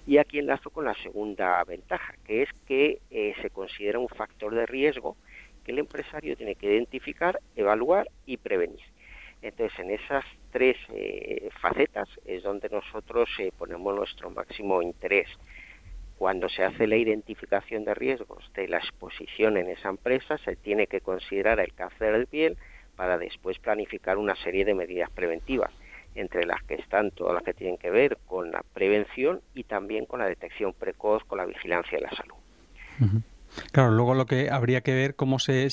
Y aquí enlazo con la segunda ventaja, que es que se considera un factor de riesgo que el empresario tiene que identificar, evaluar y prevenir. Entonces, en esas tres facetas es donde nosotros ponemos nuestro máximo interés. Cuando se hace la identificación de riesgos de la exposición en esa empresa, se tiene que considerar el cáncer de piel para después planificar una serie de medidas preventivas, entre las que están todas las que tienen que ver con la prevención y también con la detección precoz, con la vigilancia de la salud. Ujú. Claro, luego lo que habría que ver cómo se